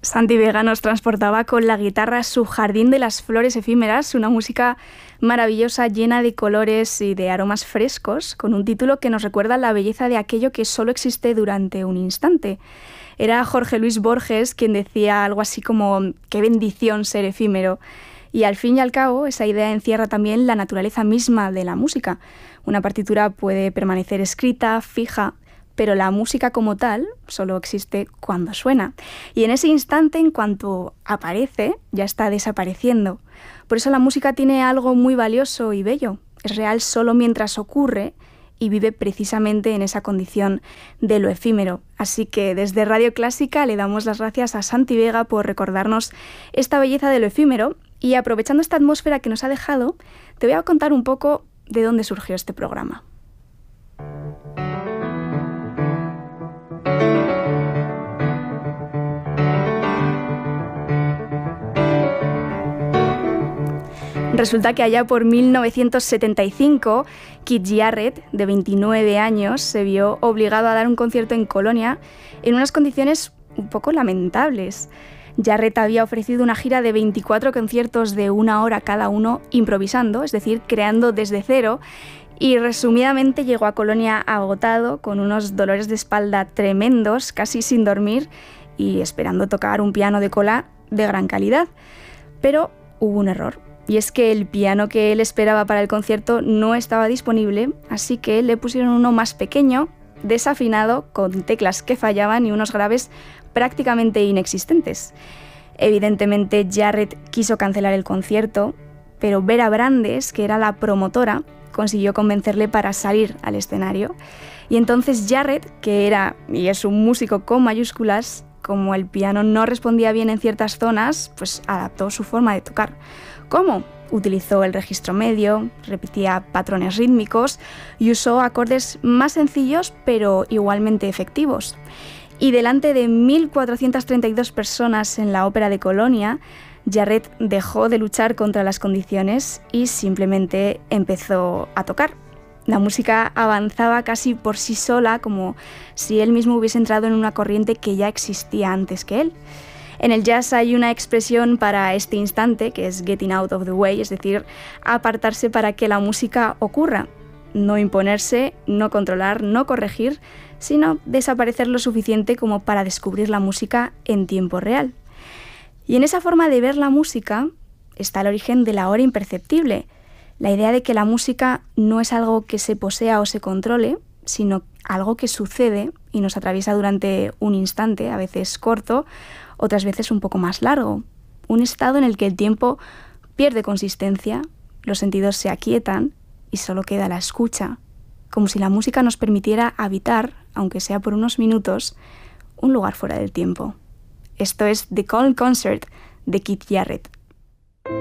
Santi Vega nos transportaba con la guitarra Su jardín de las flores efímeras, una música maravillosa llena de colores y de aromas frescos, con un título que nos recuerda la belleza de aquello que solo existe durante un instante. Era Jorge Luis Borges quien decía algo así como «qué bendición ser efímero». Y al fin y al cabo, esa idea encierra también la naturaleza misma de la música. Una partitura puede permanecer escrita, fija, pero la música como tal solo existe cuando suena. Y en ese instante, en cuanto aparece, ya está desapareciendo. Por eso la música tiene algo muy valioso y bello. Es real solo mientras ocurre y vive precisamente en esa condición de lo efímero. Así que desde Radio Clásica le damos las gracias a Santi Vega por recordarnos esta belleza de lo efímero. Y aprovechando esta atmósfera que nos ha dejado, te voy a contar un poco de dónde surgió este programa. Resulta que allá por 1975, Keith Jarrett, de 29 años, se vio obligado a dar un concierto en Colonia en unas condiciones un poco lamentables. Jarrett había ofrecido una gira de 24 conciertos de 1 hora cada uno improvisando, es decir, creando desde cero, y resumidamente llegó a Colonia agotado, con unos dolores de espalda tremendos, casi sin dormir y esperando tocar un piano de cola de gran calidad. Pero hubo un error. Y es que el piano que él esperaba para el concierto no estaba disponible, así que le pusieron uno más pequeño, desafinado, con teclas que fallaban y unos graves prácticamente inexistentes. Evidentemente Jarrett quiso cancelar el concierto, pero Vera Brandes, que era la promotora, consiguió convencerle para salir al escenario. Y entonces Jarrett, que era y es un músico con mayúsculas, como el piano no respondía bien en ciertas zonas, pues adaptó su forma de tocar. ¿Cómo? Utilizó el registro medio, repetía patrones rítmicos y usó acordes más sencillos pero igualmente efectivos. Y delante de 1.432 personas en la Ópera de Colonia, Jarrett dejó de luchar contra las condiciones y simplemente empezó a tocar. La música avanzaba casi por sí sola, como si él mismo hubiese entrado en una corriente que ya existía antes que él. En el jazz hay una expresión para este instante que es getting out of the way, es decir, apartarse para que la música ocurra. No imponerse, no controlar, no corregir, sino desaparecer lo suficiente como para descubrir la música en tiempo real. Y en esa forma de ver la música está el origen de la hora imperceptible, la idea de que la música no es algo que se posea o se controle, sino algo que sucede y nos atraviesa durante un instante, a veces corto, otras veces un poco más largo. Un estado en el que el tiempo pierde consistencia, los sentidos se aquietan y solo queda la escucha, como si la música nos permitiera habitar, aunque sea por unos minutos, un lugar fuera del tiempo. Esto es The Calm Concert de Keith Jarrett.